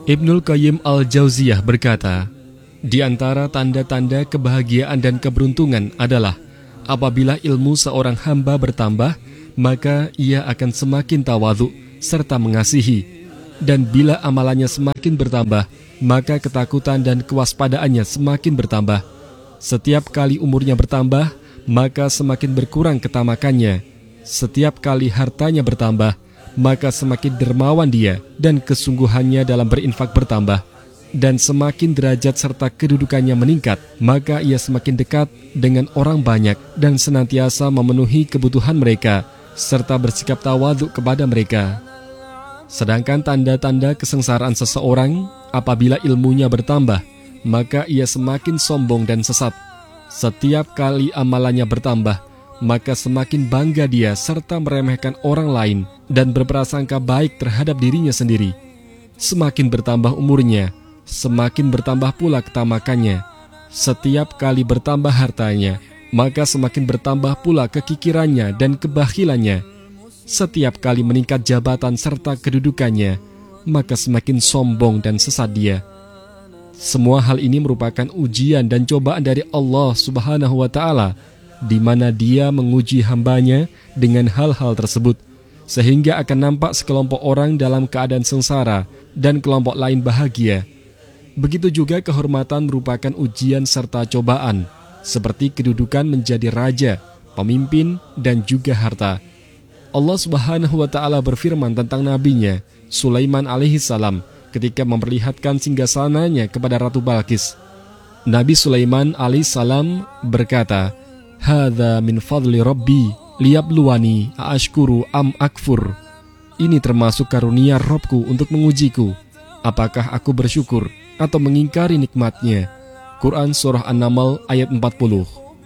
Ibnul Qayyim al-Jauziyah berkata, di antara tanda-tanda kebahagiaan dan keberuntungan adalah apabila ilmu seorang hamba bertambah, maka ia akan semakin tawadhu serta mengasihi. Dan bila amalannya semakin bertambah, maka ketakutan dan kewaspadaannya semakin bertambah. Setiap kali umurnya bertambah, maka semakin berkurang ketamakannya. Setiap kali hartanya bertambah, maka semakin dermawan dia dan kesungguhannya dalam berinfak bertambah. Dan semakin derajat serta kedudukannya meningkat, maka ia semakin dekat dengan orang banyak dan senantiasa memenuhi kebutuhan mereka, serta bersikap tawadhu kepada mereka. Sedangkan tanda-tanda kesengsaraan seseorang, apabila ilmunya bertambah, maka ia semakin sombong dan sesat. Setiap kali amalannya bertambah, maka semakin bangga dia serta meremehkan orang lain dan berprasangka baik terhadap dirinya sendiri. Semakin bertambah umurnya, semakin bertambah pula ketamakannya. Setiap kali bertambah hartanya, maka semakin bertambah pula kekikirannya dan kebahilannya. Setiap kali meningkat jabatan serta kedudukannya, maka semakin sombong dan sesat dia. Semua hal ini merupakan ujian dan cobaan dari Allah Subhanahu wa Ta'ala, di mana Dia menguji hambanya dengan hal-hal tersebut, sehingga akan nampak sekelompok orang dalam keadaan sengsara dan kelompok lain bahagia. Begitu juga kehormatan merupakan ujian serta cobaan, seperti kedudukan menjadi raja, pemimpin, dan juga harta. Allah Subhanahu wa Ta'ala berfirman tentang nabinya Sulaiman alaihissalam ketika memperlihatkan singgasananya kepada Ratu Balqis. Nabi Sulaiman alaihissalam berkata, "Hadza min fadli Rabbi liyabluwani aashkuru am akfur." Ini termasuk karunia Robku untuk mengujiku, apakah aku bersyukur atau mengingkari nikmatnya. Quran Surah An-Naml ayat 40.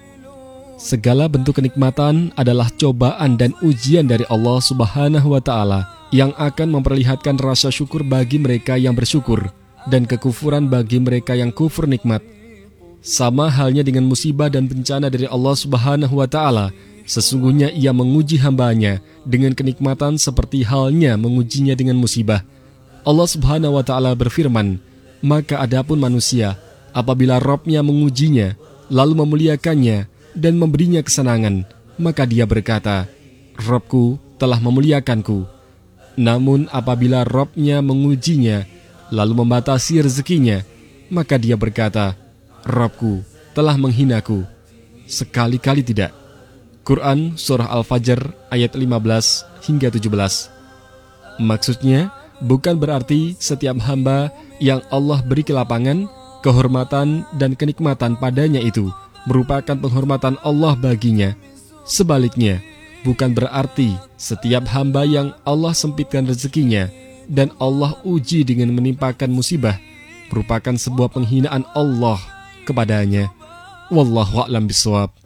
Segala bentuk kenikmatan adalah cobaan dan ujian dari Allah Subhanahu wa Ta'ala yang akan memperlihatkan rasa syukur bagi mereka yang bersyukur dan kekufuran bagi mereka yang kufur nikmat. Sama halnya dengan musibah dan bencana dari Allah Subhanahu wa Ta'ala, sesungguhnya Ia menguji hambanya dengan kenikmatan seperti halnya mengujinya dengan musibah. Allah Subhanahu wa Ta'ala berfirman, "Maka adapun manusia, apabila Rabb-Nya mengujinya, lalu memuliakannya dan memberinya kesenangan, maka dia berkata, Rabb-Ku telah memuliakanku. Namun apabila Rabb-Nya mengujinya, lalu membatasi rezekinya, maka dia berkata, Rabb-Ku telah menghinaku. Sekali-kali tidak." Quran Surah Al-Fajr ayat 15 hingga 17. Maksudnya, bukan berarti setiap hamba yang Allah beri kelapangan, kehormatan, dan kenikmatan padanya itu merupakan penghormatan Allah baginya. Sebaliknya, bukan berarti setiap hamba yang Allah sempitkan rezekinya dan Allah uji dengan menimpakan musibah merupakan sebuah penghinaan Allah kepadanya. Wallahu a'lam bishawab.